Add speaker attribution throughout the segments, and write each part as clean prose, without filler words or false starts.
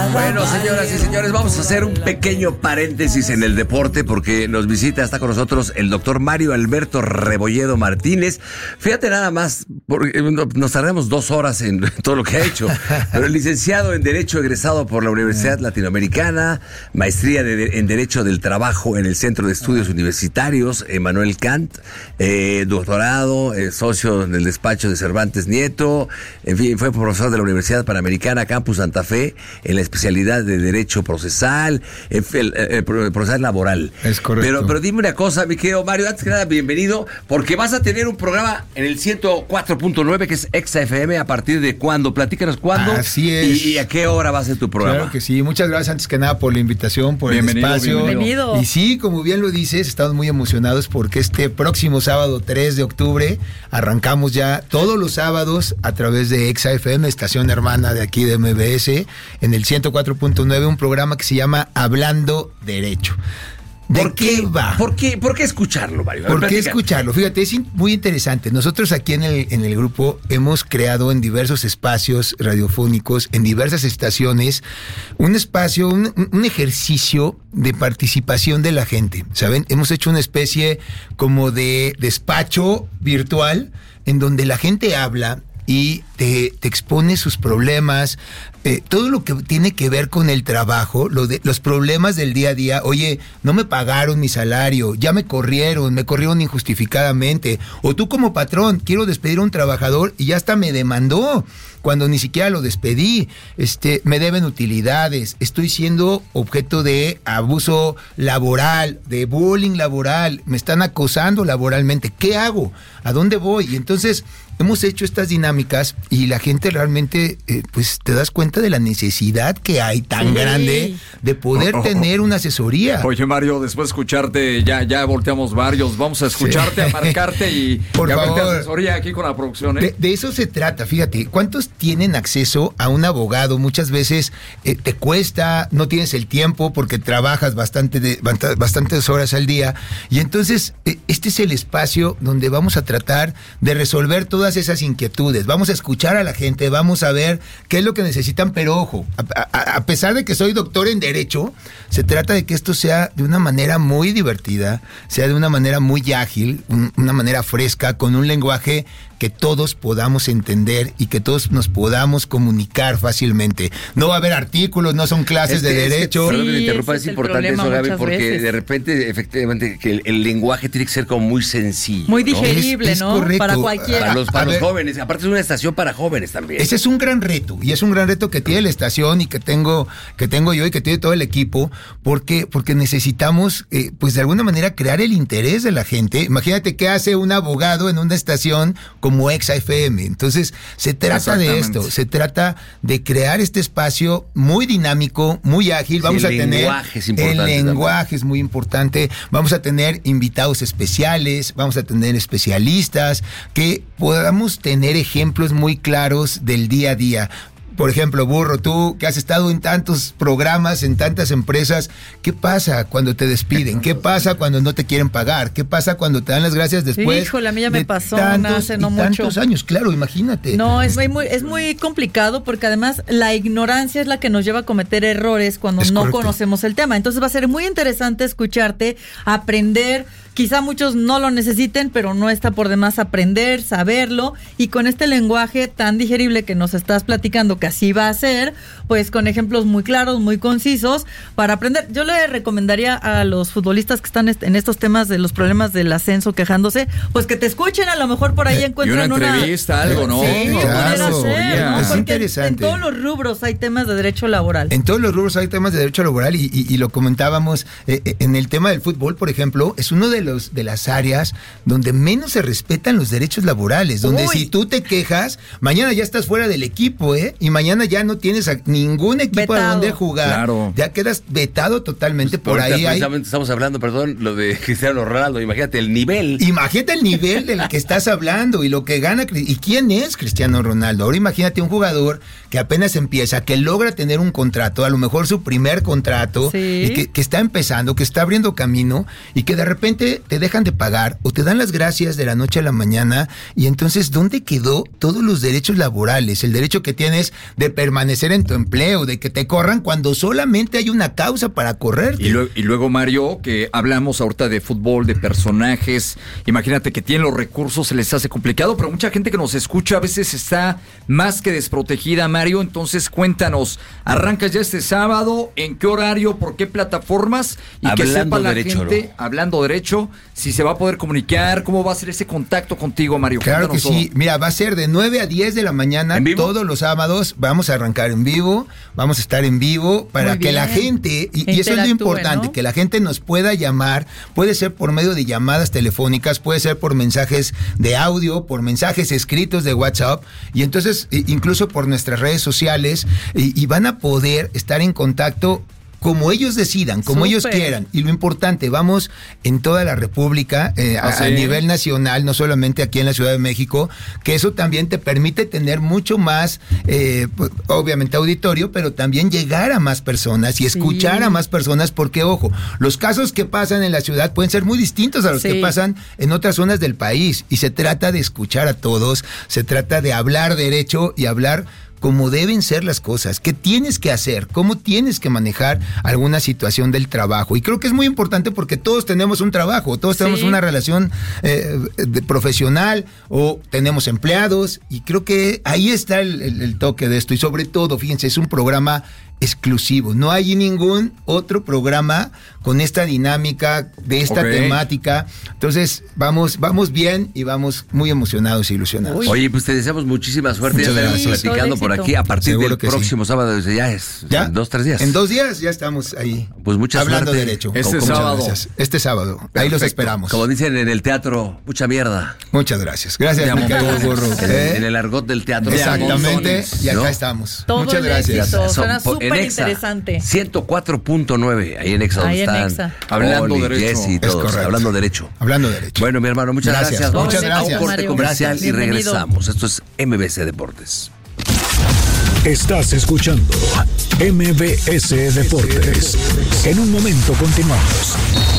Speaker 1: Bueno, señoras y señores, vamos a hacer un pequeño paréntesis en el deporte porque nos visita, está con nosotros el doctor Mario Alberto Rebolledo Martínez. Fíjate nada más, porque nos tardamos 2 horas en todo lo que ha hecho, pero el licenciado en Derecho egresado por la Universidad Latinoamericana, maestría en Derecho del Trabajo en el Centro de Estudios Universitarios Emmanuel Kant, doctorado, socio en el despacho de Cervantes Nieto, en fin, fue profesor de la Universidad Panamericana Campus Santa Fe en la especialidad de Derecho Procesal, procesal laboral.
Speaker 2: Es correcto.
Speaker 1: Pero dime una cosa, mi querido Mario, antes que nada, bienvenido, porque vas a tener un programa en el 104.9 que es Exa FM. ¿A partir de cuándo? Platícanos cuándo.
Speaker 2: Así es.
Speaker 1: ¿Y a qué hora va a ser tu programa?
Speaker 2: Claro que sí. Muchas gracias antes que nada por la invitación, por el espacio.
Speaker 3: Bienvenido.
Speaker 2: Y sí, como bien lo dices, estamos muy emocionados porque este próximo sábado 3 de octubre arrancamos ya todos los sábados a través de Exa FM, estación hermana de aquí de MBS, en el 104.9, un programa que se llama Hablando Derecho. ¿De qué va?
Speaker 1: ¿Por qué escucharlo, Mario?
Speaker 2: ¿Por qué escucharlo? Fíjate, es muy interesante. Nosotros aquí en el grupo hemos creado en diversos espacios radiofónicos, en diversas estaciones, un espacio, un ejercicio de participación de la gente, ¿saben? Hemos hecho una especie como de despacho virtual en donde la gente habla y te expone sus problemas, todo lo que tiene que ver con el trabajo, los problemas del día a día. Oye, no me pagaron mi salario, ya me corrieron injustificadamente. O tú como patrón, quiero despedir a un trabajador y ya hasta me demandó cuando ni siquiera lo despedí. Me deben utilidades, estoy siendo objeto de abuso laboral, de bullying laboral, me están acosando laboralmente. ¿Qué hago? ¿A dónde voy? Y entonces hemos hecho estas dinámicas y la gente realmente, pues te das cuenta de la necesidad que hay tan grande de poder tener una asesoría.
Speaker 4: Oye, Mario, después de escucharte, ya volteamos varios, vamos a escucharte, a marcarte y
Speaker 2: por favor,
Speaker 4: asesoría aquí con la producción.
Speaker 2: De eso se trata, fíjate, ¿cuántos tienen acceso a un abogado? Muchas veces te cuesta, no tienes el tiempo porque trabajas bastantes horas al día, y entonces este es el espacio donde vamos a tratar de resolver todas esas inquietudes, vamos a escuchar a la gente, vamos a ver qué es lo que necesitan, pero ojo, a pesar de que soy doctor en Derecho, se trata de que esto sea de una manera muy divertida, sea de una manera muy ágil, una manera fresca, con un lenguaje que todos podamos entender y que todos nos podamos comunicar fácilmente. No va a haber artículos, no son clases de derecho.
Speaker 1: Perdón que te interrumpa, es importante eso, Gaby, porque veces, de repente, efectivamente, que el lenguaje tiene que ser como muy sencillo.
Speaker 3: Muy digerible,
Speaker 2: es
Speaker 3: ¿no?
Speaker 2: Correcto.
Speaker 3: Para cualquiera.
Speaker 1: Para los jóvenes. Aparte es una estación para jóvenes también.
Speaker 2: Ese es un gran reto, y es un gran reto que tiene la estación y que tengo yo y que tiene todo el equipo, porque necesitamos, pues de alguna manera, crear el interés de la gente. Imagínate qué hace un abogado en una estación como Exa FM. Entonces, se trata de esto, se trata de crear este espacio muy dinámico, muy ágil. Vamos a tener el lenguaje es muy importante. Vamos a tener invitados especiales, vamos a tener especialistas, que podamos tener ejemplos muy claros del día a día. Por ejemplo, Burro, tú que has estado en tantos programas, en tantas empresas, ¿qué pasa cuando te despiden? ¿Qué pasa cuando no te quieren pagar? ¿Qué pasa cuando te dan las gracias después?
Speaker 3: Híjole, a mí ya me pasó hace no mucho.
Speaker 2: Tantos años, claro, imagínate.
Speaker 3: No, es muy complicado porque además la ignorancia es la que nos lleva a cometer errores cuando no conocemos el tema. Entonces va a ser muy interesante escucharte, aprender. Quizá muchos no lo necesiten, pero no está por demás aprender, saberlo, y con este lenguaje tan digerible que nos estás platicando que así va a ser, pues con ejemplos muy claros, muy concisos para aprender. Yo le recomendaría a los futbolistas que están en estos temas de los problemas del ascenso quejándose, pues que te escuchen, a lo mejor por ahí encuentran
Speaker 4: una entrevista, algo, ¿no?
Speaker 3: Sí,
Speaker 2: claro,
Speaker 3: ¿no?
Speaker 2: Es
Speaker 3: Porque
Speaker 2: interesante.
Speaker 3: En todos los rubros hay temas de derecho laboral.
Speaker 2: En todos los rubros hay temas de derecho laboral y lo comentábamos en el tema del fútbol, por ejemplo, es uno de las áreas donde menos se respetan los derechos laborales, donde si tú te quejas, mañana ya estás fuera del equipo, y mañana ya no tienes a ningún equipo a donde jugar,
Speaker 4: claro.
Speaker 2: Ya quedas vetado totalmente. Pues por ahí
Speaker 1: precisamente estamos hablando, lo de Cristiano Ronaldo, imagínate el nivel del que estás hablando y lo que gana, y quién es Cristiano Ronaldo. Ahora imagínate un jugador que apenas empieza, que logra tener un contrato, a lo mejor su primer contrato, y que está empezando, que está abriendo camino, y que de repente te dejan de pagar o te dan las gracias de la noche a la mañana, y entonces ¿dónde quedó todos los derechos laborales? El derecho que tienes
Speaker 2: de permanecer en tu empleo, de que te corran cuando solamente hay una causa para correrte.
Speaker 4: Y luego, Mario, que hablamos ahorita de fútbol, de personajes, imagínate que tienen los recursos, se les hace complicado, pero mucha gente que nos escucha a veces está más que desprotegida, Mario. Entonces cuéntanos, arrancas ya este sábado, ¿en qué horario, por qué plataformas? Y
Speaker 1: Hablando
Speaker 4: que sepa la
Speaker 1: derecho,
Speaker 4: gente,
Speaker 1: ¿no?
Speaker 4: Hablando derecho, si se va a poder comunicar, cómo va a ser ese contacto contigo, Mario.
Speaker 2: Claro que
Speaker 4: Cuéntanos
Speaker 2: sí. Mira, va a ser de 9 a 10 de la mañana,
Speaker 1: ¿En vivo?
Speaker 2: todos los sábados. Vamos a arrancar en vivo, vamos a estar en vivo para
Speaker 3: Muy
Speaker 2: que la
Speaker 3: bien.
Speaker 2: gente, y eso es lo
Speaker 3: Interactúe,
Speaker 2: importante,
Speaker 3: ¿no?
Speaker 2: que la gente nos pueda llamar, puede ser por medio de llamadas telefónicas, puede ser por mensajes de audio, por mensajes escritos de WhatsApp, y entonces incluso por nuestras redes sociales, y van a poder estar en contacto como ellos decidan, como ellos
Speaker 3: Súper.
Speaker 2: quieran. Y lo importante, vamos en toda la República, a
Speaker 4: sí.
Speaker 2: nivel nacional, no solamente aquí en la Ciudad de México, que eso también te permite tener mucho más, pues, obviamente auditorio, pero también llegar a más personas y escuchar a más personas, porque ojo, los casos que pasan en la ciudad pueden ser muy distintos a los
Speaker 3: Sí.
Speaker 2: que pasan en otras zonas del país, y se trata de escuchar a todos, se trata de hablar derecho y hablar cómo deben ser las cosas, qué tienes que hacer, cómo tienes que manejar alguna situación del trabajo. Y creo que es muy importante porque todos tenemos un trabajo, todos tenemos una relación profesional, o tenemos empleados, y creo que ahí está el toque de esto. Y sobre todo, fíjense, es un programa exclusivo. No hay ningún otro programa con esta dinámica, de esta temática. Entonces, vamos bien y vamos muy emocionados e ilusionados.
Speaker 1: Oye, pues te deseamos muchísima suerte.
Speaker 2: Muchas
Speaker 1: Ya estaremos
Speaker 2: gracias.
Speaker 1: platicando
Speaker 3: Todo
Speaker 1: por
Speaker 3: éxito.
Speaker 1: aquí a partir
Speaker 2: Seguro
Speaker 1: del
Speaker 2: que sí.
Speaker 1: próximo sábado. Ya es.
Speaker 2: ¿Ya?
Speaker 1: En 2-3 días.
Speaker 2: En 2 días ya estamos ahí.
Speaker 1: Pues mucha
Speaker 2: hablando
Speaker 1: suerte.
Speaker 2: derecho.
Speaker 4: Este
Speaker 2: Muchas
Speaker 4: sábado.
Speaker 2: gracias. Este sábado. Ahí los
Speaker 4: Perfecto.
Speaker 2: esperamos.
Speaker 1: Como dicen en el teatro, mucha mierda.
Speaker 2: Muchas gracias. Gracias,
Speaker 4: De
Speaker 2: mi querido
Speaker 4: montones.
Speaker 2: Burro.
Speaker 1: En el argot del teatro.
Speaker 2: Exactamente.
Speaker 4: montones,
Speaker 2: Y acá
Speaker 1: ¿no?
Speaker 2: estamos.
Speaker 3: Todo
Speaker 2: Muchas
Speaker 3: el
Speaker 2: gracias.
Speaker 3: éxito. Suena
Speaker 1: Son- en
Speaker 3: súper
Speaker 1: Exa,
Speaker 3: interesante.
Speaker 1: 104.9, ahí en Exa, donde
Speaker 3: Ahí en
Speaker 1: están
Speaker 3: Exa.
Speaker 4: Hablando
Speaker 1: Oli,
Speaker 4: derecho.
Speaker 1: Jessy y
Speaker 2: Es
Speaker 1: todos,
Speaker 2: correcto.
Speaker 1: hablando derecho.
Speaker 2: Hablando derecho.
Speaker 1: Bueno, mi hermano, muchas
Speaker 2: Gracias.
Speaker 1: gracias. Vamos
Speaker 2: Muchas
Speaker 1: a
Speaker 2: gracias.
Speaker 1: un corte
Speaker 3: Mario.
Speaker 1: comercial y
Speaker 3: Bienvenido.
Speaker 1: regresamos. Esto es MBC Deportes.
Speaker 5: Estás escuchando MBS Deportes. En un momento continuamos.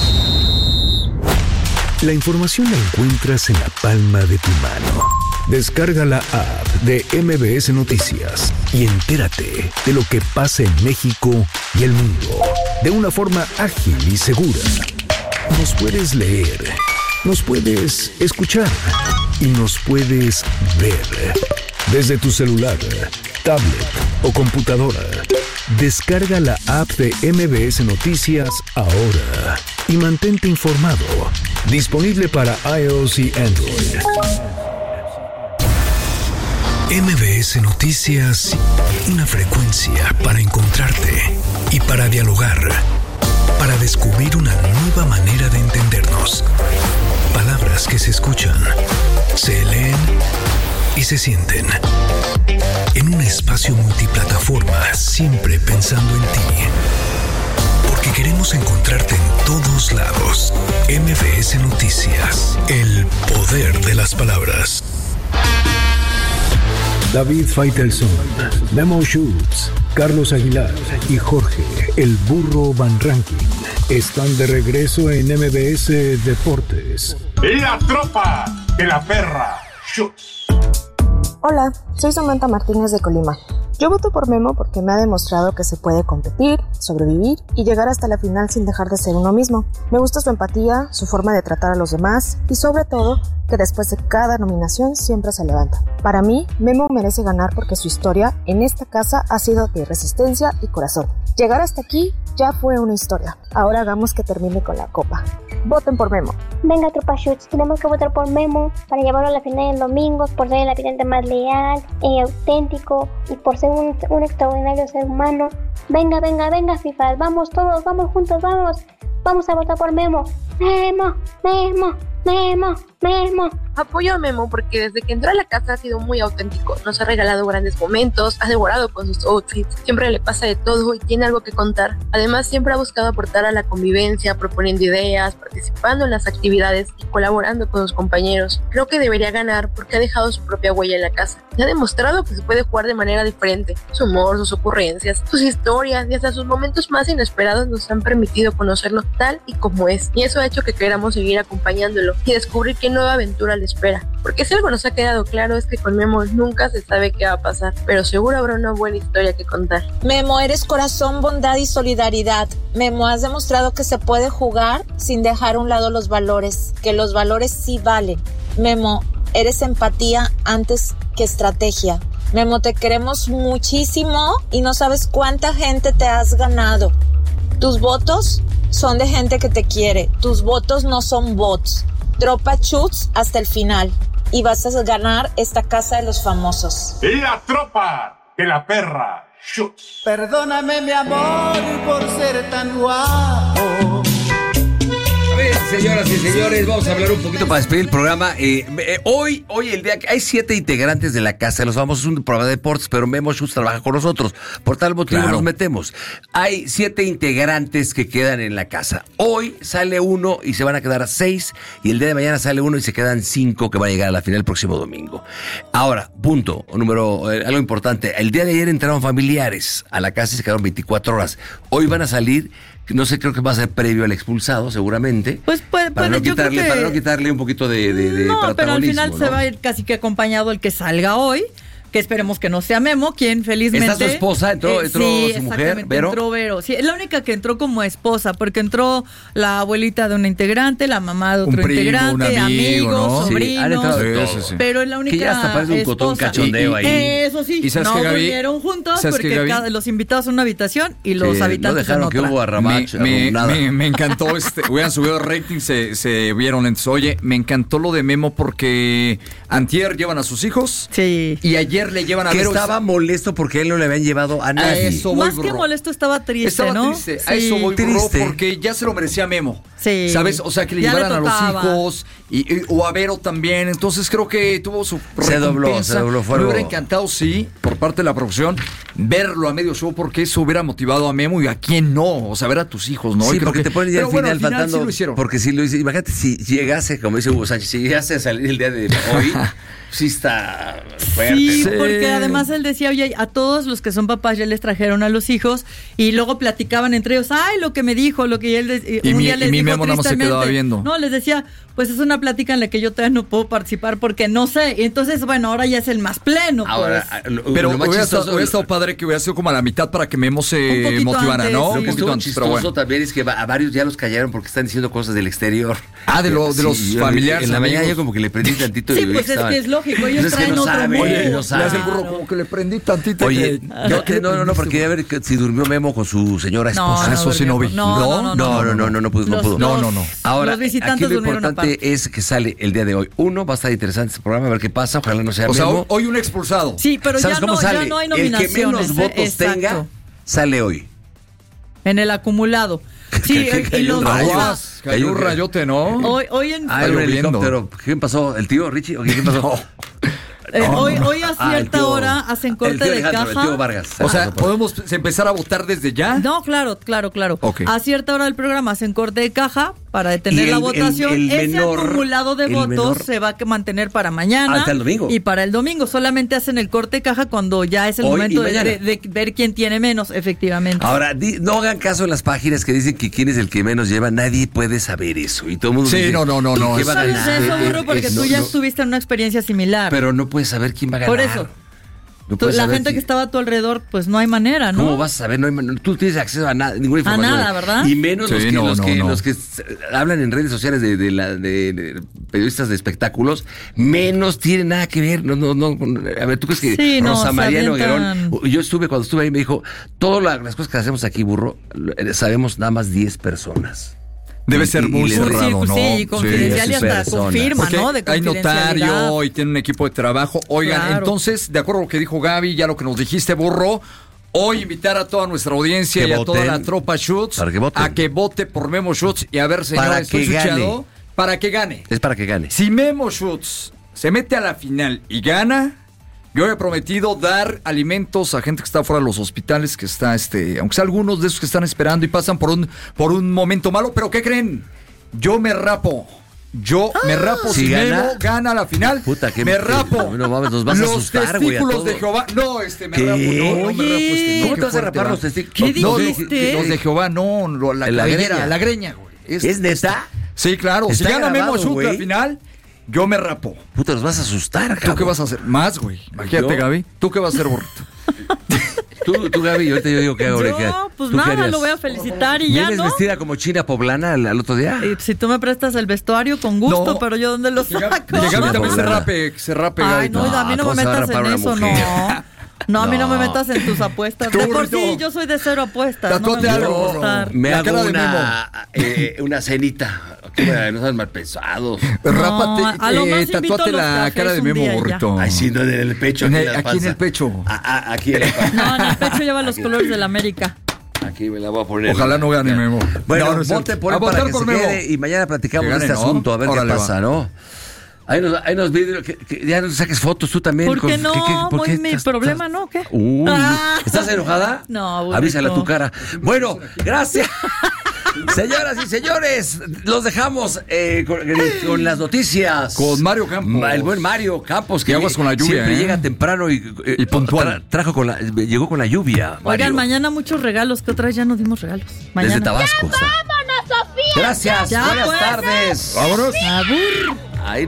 Speaker 5: La información la encuentras en la palma de tu mano. Descarga la app de MBS Noticias y entérate de lo que pasa en México y el mundo de una forma ágil y segura. Nos puedes leer, nos puedes escuchar y nos puedes ver desde tu celular, tablet o computadora. Descarga la app de MBS Noticias ahora y mantente informado. Disponible para iOS y Android. MBS Noticias, una frecuencia para encontrarte y para dialogar, para descubrir una nueva manera de entendernos. Palabras que se escuchan, se leen y se sienten. En un espacio multiplataforma, siempre pensando en ti. Porque queremos encontrarte en todos lados. MBS Noticias, el poder de las palabras. David Faitelson, Memo Schutz, Carlos Aguilar y Jorge, el Burro Van Ranking, están de regreso en MBS Deportes.
Speaker 6: La tropa de la perra Schutz.
Speaker 7: Hola, soy Samantha Martínez de Colima. Yo voto por Memo porque me ha demostrado que se puede competir, sobrevivir y llegar hasta la final sin dejar de ser uno mismo. Me gusta su empatía, su forma de tratar a los demás y sobre todo que después de cada nominación siempre se levanta. Para mí, Memo merece ganar porque su historia en esta casa ha sido de resistencia y corazón. Llegar hasta aquí ya fue una historia. Ahora hagamos que termine con la copa. Voten por Memo.
Speaker 8: Venga, tropa Schutz, tenemos que votar por Memo para llevarlo a la final el domingo, por ser el habitante más leal e auténtico y por ser un extraordinario ser humano. Venga, venga, venga, FIFA, vamos todos, vamos juntos, vamos. Vamos a votar por Memo. Memo, Memo, Memo, Memo.
Speaker 9: Apoyo a Memo porque desde que entró a la casa ha sido muy auténtico. Nos ha regalado grandes momentos, ha devorado con sus outfits, siempre le pasa de todo y tiene algo que contar. Además, siempre ha buscado aportar a la convivencia, proponiendo ideas, participando en las actividades y colaborando con sus compañeros. Creo que debería ganar porque ha dejado su propia huella en la casa. Y ha demostrado que se puede jugar de manera diferente. Su humor, sus ocurrencias, sus historias y hasta sus momentos más inesperados nos han permitido conocerlo tal y como es. Y eso ha hecho que queramos seguir acompañándolo y descubrir quién qué nueva aventura le espera. Porque si algo nos ha quedado claro es que con Memo nunca se sabe qué va a pasar, pero seguro habrá una buena historia que contar.
Speaker 10: Memo, eres corazón, bondad y solidaridad. Memo, has demostrado que se puede jugar sin dejar a un lado los valores, que los valores sí valen. Memo, eres empatía antes que estrategia. Memo, te queremos muchísimo y no sabes cuánta gente te has ganado. Tus votos son de gente que te quiere. Tus votos no son bots. Tropa Chutz hasta el final. Y vas a ganar esta casa de los famosos.
Speaker 6: La tropa de la perra Chutz.
Speaker 11: Perdóname, mi amor, por ser tan guapo.
Speaker 1: Señoras y señores, vamos a hablar un poquito para despedir el programa. Hoy el día que hay 7 integrantes de la Casa de los Famosos, un programa de deportes, pero Memo Schutz trabaja con nosotros. Por tal motivo nos metemos. Hay 7 integrantes que quedan en la casa. Hoy sale uno y se van a quedar 6, y el día de mañana sale uno y se quedan 5 que van a llegar a la final el próximo domingo. Ahora, punto, algo importante. El día de ayer entraron familiares a la casa y se quedaron 24 horas. Hoy van a salir. No sé, creo que va a ser previo al expulsado, seguramente.
Speaker 3: Pues puede,
Speaker 1: para no quitarle un poquito de
Speaker 3: no, pero al final se va a ir casi que acompañado el que salga hoy, que esperemos que no sea Memo, quien felizmente...
Speaker 1: ¿Está su esposa? ¿Entró
Speaker 3: sí,
Speaker 1: su mujer, Vero?
Speaker 3: Entró Vero. Sí, es la única que entró como esposa, porque entró la abuelita de una integrante, la mamá de otro integrante, amigos, ¿no? Sobrinos,
Speaker 1: sí.
Speaker 3: Pero es la única
Speaker 1: que ya hasta parece un cotón cachondeo ahí.
Speaker 3: Eso sí,
Speaker 4: ¿Y
Speaker 3: no durmieron juntos porque los invitados a una habitación y los habitantes
Speaker 1: no dejaron
Speaker 3: en otra.
Speaker 1: Que hubo arramacho,
Speaker 4: me encantó hubieran subido el rating, se vieron. Entonces, oye, me encantó lo de Memo porque antier llevan a sus hijos y ayer le llevan a Vero.
Speaker 1: Estaba molesto porque él no le habían llevado a nadie.
Speaker 3: Más que molesto, estaba triste, ¿no?
Speaker 4: Triste. A eso voy, burro, porque ya se lo merecía Memo.
Speaker 3: Sí.
Speaker 4: ¿Sabes? O sea, que le llevaran a los hijos o a Vero también. Entonces creo que tuvo su recompensa.
Speaker 1: Se dobló.
Speaker 4: Me hubiera encantado, sí, por parte de la producción, verlo a medio show porque eso hubiera motivado a Memo y a quién no. O sea, ver a tus hijos, ¿no?
Speaker 1: Sí, porque te ponen ya al final faltando.
Speaker 4: Sí lo hicieron.
Speaker 1: Porque si lo hice, imagínate si llegase, como dice Hugo Sánchez, si llegase a salir el día de hoy, sí está fuerte.
Speaker 3: Sí, porque además él decía, oye, a todos los que son papás ya les trajeron a los hijos y luego platicaban entre ellos, ay, lo que me dijo, lo que él un día les dijo
Speaker 4: Memo nada más se quedaba viendo.
Speaker 3: No, les decía, pues es una plática en la que yo todavía no puedo participar porque no sé. Y entonces, bueno, ahora ya es el más pleno.
Speaker 1: Ahora,
Speaker 3: pues.
Speaker 4: Pero hubiera estado padre que hubiera sido como a la mitad para que Memo se motivara,
Speaker 3: antes,
Speaker 4: ¿no?
Speaker 3: Sí.
Speaker 1: Lo que estuvo chistoso también es que a varios ya los callaron porque están diciendo cosas del exterior.
Speaker 4: De los familiares.
Speaker 1: En la mañana yo como que le prendí tantito.
Speaker 3: Sí, pues es que es lógico, ellos traen otro mundo.
Speaker 1: No sabe.
Speaker 4: Le hace el burro como que le prendí tantito.
Speaker 1: Oye, no, porque quería ver si durmió Memo con su señora esposa.
Speaker 4: Eso sí no vi.
Speaker 1: No pudo.
Speaker 3: No.
Speaker 1: Ahora,
Speaker 3: los visitantes
Speaker 1: aquí lo
Speaker 3: durmieron
Speaker 1: importante
Speaker 3: aparte.
Speaker 1: es que sale el día de hoy. Uno, va a estar interesante este programa, a ver qué pasa. Ojalá no sea
Speaker 4: O sea,
Speaker 1: Memo.
Speaker 4: hoy un expulsado.
Speaker 3: Sí, pero
Speaker 1: ¿Sabes cómo sale?
Speaker 3: ya no hay nominaciones.
Speaker 1: El que menos votos tenga, sale hoy.
Speaker 3: En el acumulado. Sí,
Speaker 4: Cayó un rayote, ¿no?
Speaker 3: Hoy en...
Speaker 1: un helicóptero. ¿Quién pasó? ¿El tío Richie? ¿O quién pasó?
Speaker 3: Hoy a cierta hora hacen corte de caja.
Speaker 1: El tío Vargas.
Speaker 4: O sea, ¿podemos empezar a votar desde ya?
Speaker 3: No, claro.
Speaker 4: Okay.
Speaker 3: A cierta hora del programa hacen corte de caja para detener la votación. Ese acumulado de votos se va a mantener para mañana.
Speaker 1: Hasta el domingo.
Speaker 3: Y para el domingo. Solamente hacen el corte de caja cuando ya es el momento de ver quién tiene menos, efectivamente.
Speaker 1: Ahora, no hagan caso en las páginas que dicen que quién es el que menos lleva. Nadie puede saber eso. Y todo el mundo dice,
Speaker 4: no.
Speaker 3: ¿Qué va a ganar? Eso, burro, porque tú ya estuviste en una experiencia similar.
Speaker 1: Pero no puedes saber quién va a ganar.
Speaker 3: Por eso. La gente que estaba a tu alrededor, pues no hay manera, ¿no?
Speaker 1: ¿Cómo vas a saber? Tú tienes acceso a nada, ninguna información.
Speaker 3: A nada, ¿verdad?
Speaker 1: Y menos los que hablan en redes sociales de periodistas de espectáculos, menos tienen nada que ver. No. A ver, ¿tú crees que Rosa María Noguerón? Cuando estuve ahí, me dijo, todas las cosas que hacemos aquí, burro, sabemos nada más 10 personas.
Speaker 4: Debe ser muy cerrado, ¿no?
Speaker 3: Sí, confidencial y hasta confirma,
Speaker 4: porque
Speaker 3: ¿no? De
Speaker 4: hay notario y tiene un equipo de trabajo. Oigan, entonces, de acuerdo a lo que dijo Gaby, ya lo que nos dijiste, burro, hoy invitar a toda nuestra audiencia y a toda la tropa Schutz a que vote por Memo Schutz y a ver, señor, estoy switchado, para que gane.
Speaker 1: Es para que gane.
Speaker 4: Si Memo Schutz se mete a la final y gana, yo he prometido dar alimentos a gente que está fuera de los hospitales, que está, aunque sea algunos de esos que están esperando y pasan por un momento malo, pero ¿qué creen? Yo me rapo. Si Memo gana la final.
Speaker 1: Puta,
Speaker 4: me rapo.
Speaker 1: No mames, nos vas a asustar, güey.
Speaker 4: Los testículos de Jehová. No, me rapo. No me rapo.
Speaker 1: ¿Cómo te vas a rapar los testículos?
Speaker 3: ¿Qué dijiste?
Speaker 4: Los de Jehová, no. La greña, güey.
Speaker 1: ¿Es neta?
Speaker 4: Sí, claro. Si gana Memo Schutz la final Yo me rapo.
Speaker 1: Puta, los vas a asustar,
Speaker 4: ¿Tú qué vas a hacer? Más, güey. Imagínate, Gaby. ¿Tú qué vas a hacer, burrito?
Speaker 1: Tú, Gaby, ahorita yo digo qué hago.
Speaker 3: Yo, pues nada, lo voy a felicitar y ya,
Speaker 1: ¿Vienes
Speaker 3: ¿no?
Speaker 1: vestida como china poblana al otro día?
Speaker 3: Y si tú me prestas el vestuario, con gusto,
Speaker 4: No.
Speaker 3: pero yo ¿dónde lo saco?
Speaker 4: Que Gaby también se rape, Gaby.
Speaker 3: Ay, no, a mí no me metas en eso, no. No, a mí no me metas en tus apuestas. De por sí, yo soy de cero apuestas.
Speaker 4: Tatúate
Speaker 3: no
Speaker 4: algo.
Speaker 1: Me
Speaker 4: La
Speaker 1: hago
Speaker 4: cara de
Speaker 1: una cenita. No sean mal pensados.
Speaker 4: Rápate,
Speaker 3: a lo más invito
Speaker 4: tatúate
Speaker 3: los
Speaker 4: la
Speaker 3: cafés
Speaker 4: cara de
Speaker 3: un
Speaker 4: Memo,
Speaker 3: día y ya.
Speaker 1: Ay,
Speaker 4: burrito.
Speaker 1: sí, no, en el pecho.
Speaker 4: Aquí en el pecho.
Speaker 1: Aquí en la panza.
Speaker 3: No, en el pecho lleva los colores de la América.
Speaker 1: Aquí me la voy a poner.
Speaker 4: Ojalá no gane Memo.
Speaker 1: Bueno,
Speaker 4: no es
Speaker 1: vote
Speaker 4: cierto.
Speaker 1: por
Speaker 4: A
Speaker 1: él para
Speaker 4: votar
Speaker 1: que
Speaker 4: por
Speaker 1: se
Speaker 4: Memo.
Speaker 1: quede y mañana platicamos
Speaker 4: Que
Speaker 1: de
Speaker 4: gane,
Speaker 1: este
Speaker 4: ¿no?
Speaker 1: asunto, a ver
Speaker 4: Órale,
Speaker 1: qué pasa, ¿no? Ahí nos vidrio, que ya nos saques fotos tú también.
Speaker 3: ¿Por qué no?
Speaker 1: ¿Por qué
Speaker 3: Mi problema, ¿no? ¿Qué?
Speaker 1: ¿Estás enojada?
Speaker 3: No, burrito.
Speaker 1: Avísale a tu cara. Bueno, gracias. Señoras y señores, los dejamos con las noticias.
Speaker 4: Con Mario Campos.
Speaker 1: El buen Mario Campos, que
Speaker 4: aguas con la lluvia,
Speaker 1: siempre llega temprano y
Speaker 4: puntual.
Speaker 1: Llegó con la lluvia.
Speaker 3: Oigan,
Speaker 1: Mario.
Speaker 3: mañana muchos regalos, que otra vez ya nos dimos regalos. Mañana.
Speaker 1: Desde Tabasco.
Speaker 8: ¡Vámonos, Sofía!
Speaker 1: Gracias,
Speaker 3: Ya,
Speaker 1: buenas
Speaker 3: pues.
Speaker 1: tardes.
Speaker 4: Vámonos.
Speaker 3: Abur.
Speaker 1: Ahí